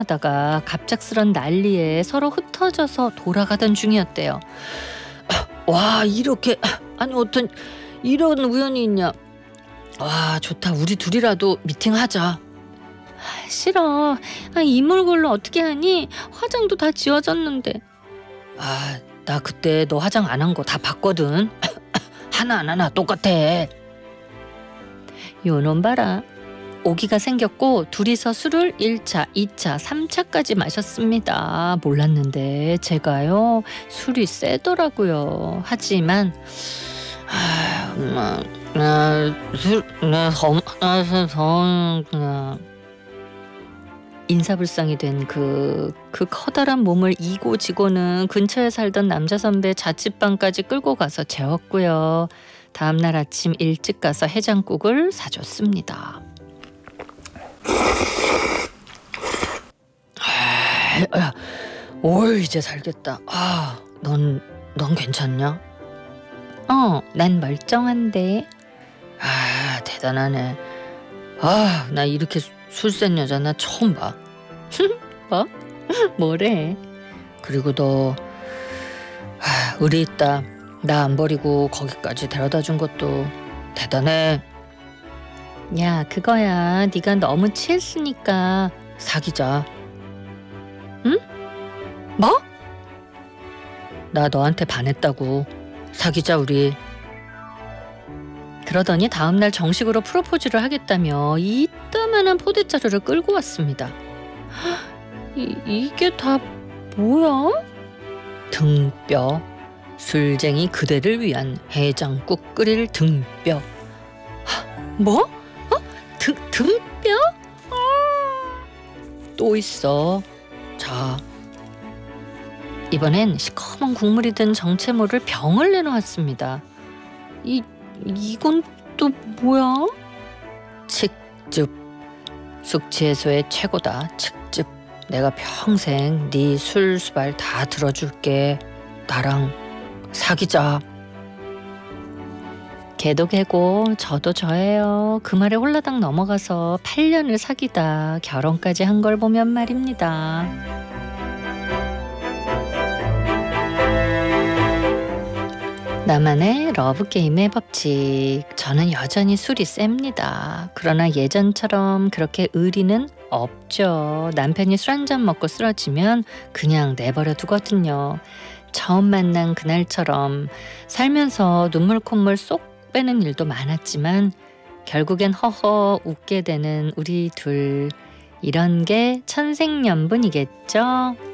하다가 갑작스런 난리에 서로 흩어져서 돌아가던 중이었대요. 와, 이렇게 아니 어떤 이런 우연이 있냐. 와, 좋다. 우리 둘이라도 미팅하자. 싫어. 이물걸로 어떻게 하니? 화장도 다 지워졌는데. 나 그때 너 화장 안 한 거 다 봤거든. 하나 안 하나 똑같아. 요놈 봐라. 오기가 생겼고 둘이서 술을 1차, 2차, 3차까지 마셨습니다. 몰랐는데 제가요 술이 세더라고요. 하지만 인사불상이 된 그 커다란 몸을 이고 지고는 근처에 살던 남자 선배 자취방까지 끌고 가서 재웠고요. 다음날 아침 일찍 가서 해장국을 사줬습니다. 이제 살겠다. 넌 괜찮냐? 난 멀쩡한데. 대단하네. 나 이렇게 술 센 여자 나 처음 봐. 뭐? 뭐래? 그리고 너 의리 있다. 나 안 버리고 거기까지 데려다 준 것도 대단해. 야, 그거야. 네가 너무 취했으니까 사귀자. 응? 뭐? 나 너한테 반했다고. 사귀자 우리. 그러더니 다음날 정식으로 프로포즈를 하겠다며 이따만한 포대자루를 끌고 왔습니다. 이게 다 뭐야? 등뼈. 술쟁이 그대를 위한 해장국 끓일 등뼈. 뭐? 등뼈? 또 있어. 자, 이번엔 시커먼 국물이 든 정체모를 병을 내놓았습니다. 이건 또 뭐야? 칡즙. 숙취 해소의 최고다. 칡즙. 내가 평생 네 술 수발 다 들어줄게. 나랑 사귀자. 걔도 걔고 저도 저예요. 그 말에 홀라당 넘어가서 8년을 사귀다 결혼까지 한 걸 보면 말입니다. 나만의 러브게임의 법칙. 저는 여전히 술이 셉니다. 그러나 예전처럼 그렇게 의리는 없죠. 남편이 술 한잔 먹고 쓰러지면 그냥 내버려 두거든요. 처음 만난 그날처럼 살면서 눈물 콧물 쏙 빼는 일도 많았지만 결국엔 허허 웃게 되는 우리 둘. 이런 게 천생연분이겠죠?